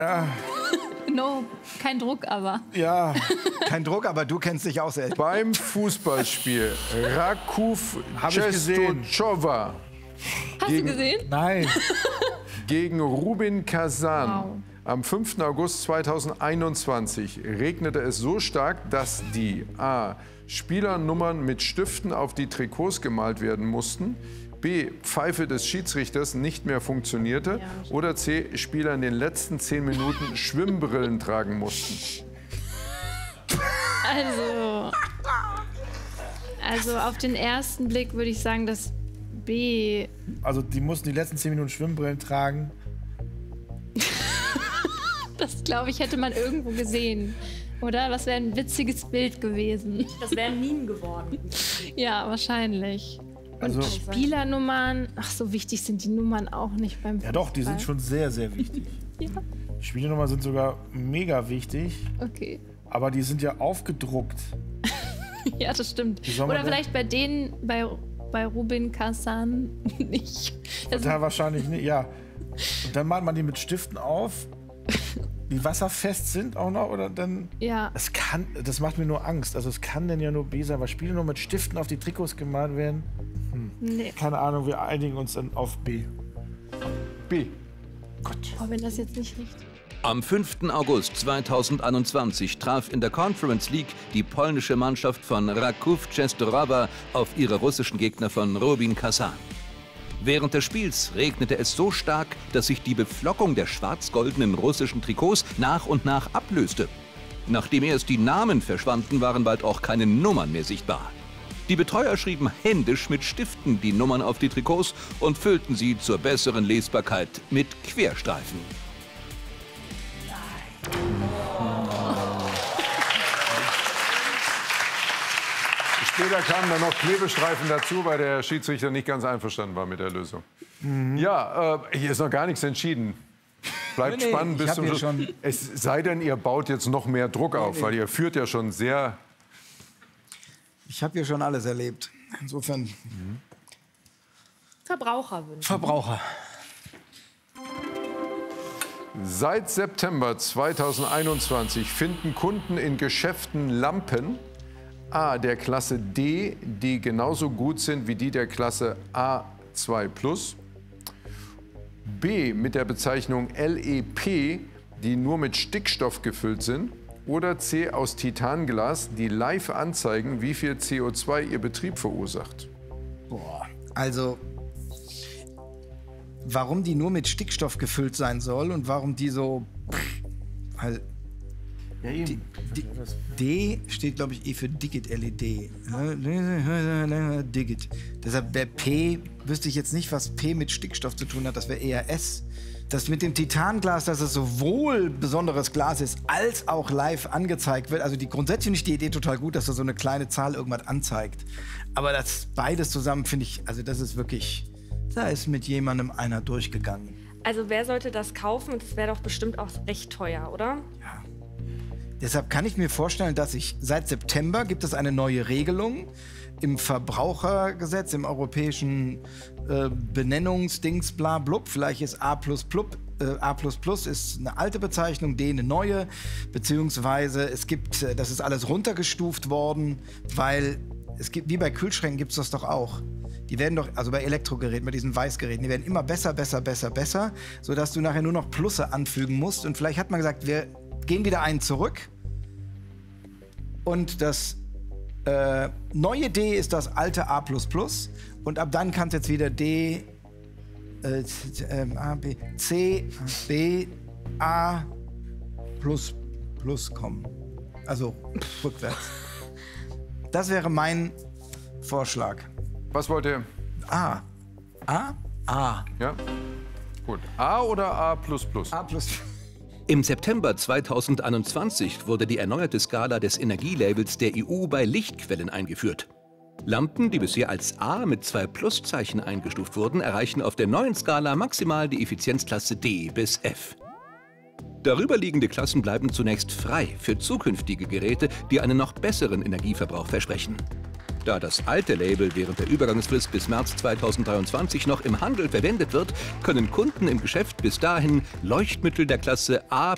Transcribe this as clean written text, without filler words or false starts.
No, kein Druck, aber. Ja, kein Druck, aber du kennst dich auch sehr. Beim Fußballspiel Rakov Częstochowa. Hast du gesehen? Nein. Gegen Rubin Kazan. Wow. Am 5. August 2021 regnete es so stark, dass die A. Spielernummern mit Stiften auf die Trikots gemalt werden mussten, B. Pfeife des Schiedsrichters nicht mehr funktionierte oder C. Spieler in den letzten 10 Minuten Schwimmbrillen tragen mussten. Also auf den ersten Blick würde ich sagen, dass B. Also die mussten die letzten 10 Minuten Schwimmbrillen tragen. Das, glaube ich, hätte man irgendwo gesehen. Oder? Das wäre ein witziges Bild gewesen. Das wäre ein Meme geworden. Ja, wahrscheinlich. Und Also, Spielernummern, ach, so wichtig sind die Nummern auch nicht beim Fußball. ja doch, die sind schon sehr, sehr wichtig. Ja, Die Spielnummern sind sogar mega wichtig, okay. aber die sind ja aufgedruckt. Ja, das stimmt. Wie soll man Oder denn- vielleicht bei denen, bei Rubin Kazan nicht. Das Da wahrscheinlich nicht, ja. Und dann malt man die mit Stiften auf, die wasserfest sind auch noch, oder dann... ja, Das macht mir nur Angst. Also es kann denn ja nur B sein, weil Spiele nur mit Stiften auf die Trikots gemalt werden. nee. Keine Ahnung, wir einigen uns dann auf B. B. Oh, wenn das jetzt nicht richtig. Am 5. August 2021 traf in der Conference League die polnische Mannschaft von Rakov Częstochowa auf ihre russischen Gegner von Rubin Kazan. Während des Spiels regnete es so stark, dass sich die Beflockung der schwarz-goldenen russischen Trikots nach und nach ablöste. Nachdem erst die Namen verschwanden, waren bald auch keine Nummern mehr sichtbar. Die Betreuer schrieben händisch mit Stiften die Nummern auf die Trikots und füllten sie zur besseren Lesbarkeit mit Querstreifen. Später kamen dann noch Klebestreifen dazu, weil der Schiedsrichter nicht ganz einverstanden war mit der Lösung. Ja, hier ist noch gar nichts entschieden. Bleibt spannend bis zum Schluss. Es sei denn, ihr baut jetzt noch mehr Druck auf, weil ihr führt ja schon sehr... Ich habe hier schon alles erlebt. Insofern Verbraucherwünsche. Verbraucher. Seit September 2021 finden Kunden in Geschäften Lampen A der Klasse D, die genauso gut sind wie die der Klasse A2+, B mit der Bezeichnung LEP, die nur mit Stickstoff gefüllt sind, oder C aus Titanglas, die live anzeigen, wie viel CO2 ihr Betrieb verursacht. Boah, also warum die nur mit Stickstoff gefüllt sein soll und warum die so halt D steht, glaube ich, für Digit LED. Digit. Deshalb der P, wüsste ich jetzt nicht, was P mit Stickstoff zu tun hat, das wäre eher S. Das mit dem Titanglas, dass es sowohl besonderes Glas ist, als auch live angezeigt wird. Also grundsätzlich finde ich die Idee total gut, dass da so eine kleine Zahl irgendwas anzeigt. Aber das beides zusammen finde ich, also das ist wirklich, da ist mit jemandem einer durchgegangen. Also wer sollte das kaufen? Das wäre doch bestimmt auch recht teuer, oder? Ja. Deshalb kann ich mir vorstellen, dass seit September gibt es eine neue Regelung im Verbrauchergesetz, im europäischen Benennungsdings, bla blub. Vielleicht ist A++, A++ ist eine alte Bezeichnung, D eine neue, beziehungsweise es gibt, das ist alles runtergestuft worden, weil es gibt, wie bei Kühlschränken gibt es das doch auch. Die werden doch, also bei Elektrogeräten, bei diesen Weißgeräten, die werden immer besser, sodass du nachher nur noch Plusse anfügen musst. Und vielleicht hat man gesagt, wir gehen wieder einen zurück. Und das neue D ist das alte A++. Und ab dann kann es jetzt wieder D, A, B, C, B, A++ kommen. Also rückwärts. Das wäre mein Vorschlag. Was wollt ihr? A. A? A. Ja? Gut. A oder A++? A++. Im September 2021 wurde die erneuerte Skala des Energielabels der EU bei Lichtquellen eingeführt. Lampen, die bisher als A mit 2 Pluszeichen eingestuft wurden, erreichen auf der neuen Skala maximal die Effizienzklasse D bis F. Darüberliegende Klassen bleiben zunächst frei für zukünftige Geräte, die einen noch besseren Energieverbrauch versprechen. Da das alte Label während der Übergangsfrist bis März 2023 noch im Handel verwendet wird, können Kunden im Geschäft bis dahin Leuchtmittel der Klasse A++